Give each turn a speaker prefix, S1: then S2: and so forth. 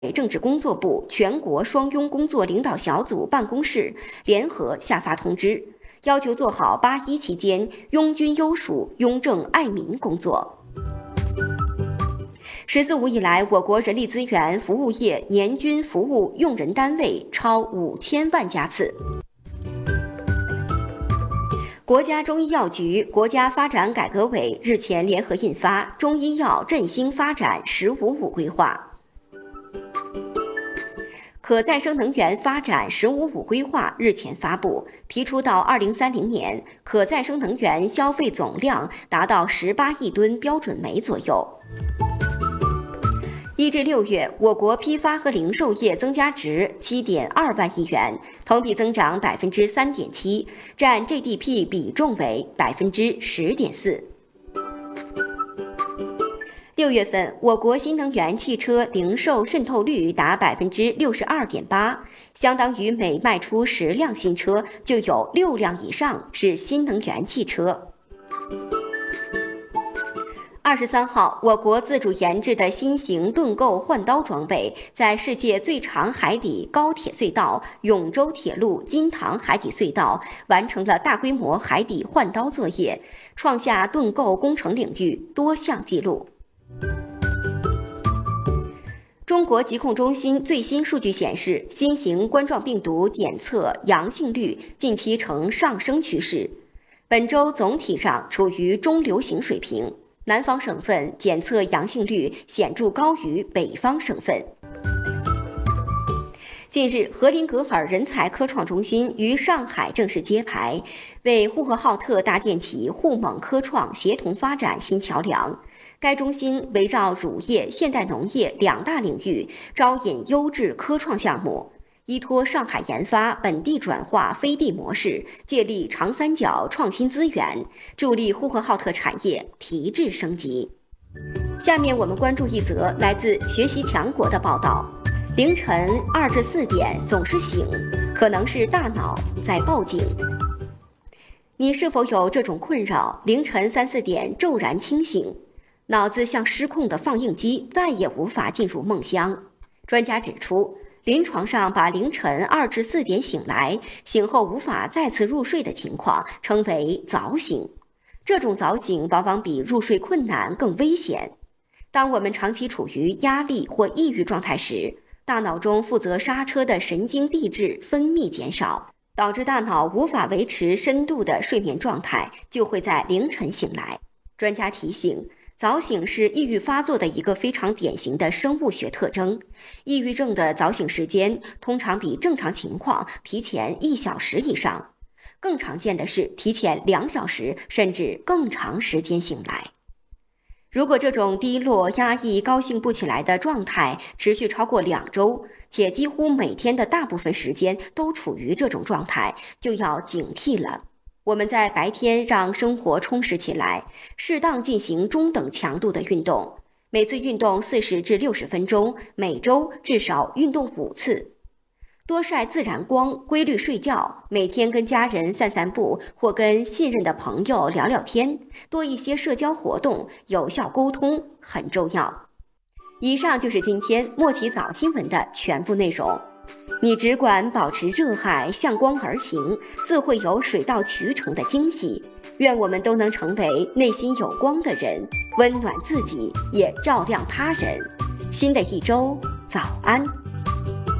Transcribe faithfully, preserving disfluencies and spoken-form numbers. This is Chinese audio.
S1: 政治工作部全国双拥工作领导小组办公室联合下发通知，要求做好八一期间拥军优属、拥政爱民工作。十四五以来，我国人力资源服务业年均服务用人单位超五千万家次。国家中医药局、国家发展改革委日前联合印发《中医药振兴发展“十五五”规划》。可再生能源发展“十五五”规划日前发布，提出到二零三零年，可再生能源消费总量达到十八亿吨标准煤左右。一至六月，我国批发和零售业增加值七点二万亿元，同比增长百分之三点七，占 G D P 比重为百分之十点四。六月份，我国新能源汽车零售渗透率达百分之六十二点八，相当于每卖出十辆新车就有六辆以上是新能源汽车。二十三号，我国自主研制的新型盾构换刀装备在世界最长海底高铁隧道永州铁路金塘海底隧道完成了大规模海底换刀作业，创下盾构工程领域多项纪录。中国疾控中心最新数据显示，新型冠状病毒检测阳性率近期呈上升趋势，本周总体上处于中流行水平。南方省份检测阳性率显著高于北方省份。近日，荷林格尔人才科创中心于上海正式揭牌，为呼和浩特搭建起沪蒙科创协同发展新桥梁。该中心围绕乳业、现代农业两大领域招引优质科创项目，依托上海研发、本地转化飞地模式，借力长三角创新资源，助力呼和浩特产业提质升级。下面我们关注一则来自学习强国的报道：凌晨二至四点总是醒，可能是大脑在报警。你是否有这种困扰？凌晨三四点骤然清醒，脑子像失控的放映机，再也无法进入梦乡。专家指出，临床上把凌晨二至四点醒来，醒后无法再次入睡的情况称为早醒。这种早醒往往比入睡困难更危险。当我们长期处于压力或抑郁状态时，大脑中负责刹车的神经递质分泌减少，导致大脑无法维持深度的睡眠状态，就会在凌晨醒来。专家提醒，早醒是抑郁发作的一个非常典型的生物学特征。抑郁症的早醒时间通常比正常情况提前一小时以上，更常见的是提前两小时甚至更长时间醒来。如果这种低落、压抑、高兴不起来的状态持续超过两周，且几乎每天的大部分时间都处于这种状态，就要警惕了。我们在白天让生活充实起来，适当进行中等强度的运动，每次运动四十至六十分钟，每周至少运动五次。多晒自然光，规律睡觉，每天跟家人散散步或跟信任的朋友聊聊天，多一些社交活动，有效沟通很重要。以上就是今天默契早新闻的全部内容。你只管保持热爱，向光而行，自会有水到渠成的惊喜。愿我们都能成为内心有光的人，温暖自己，也照亮他人。新的一周，早安。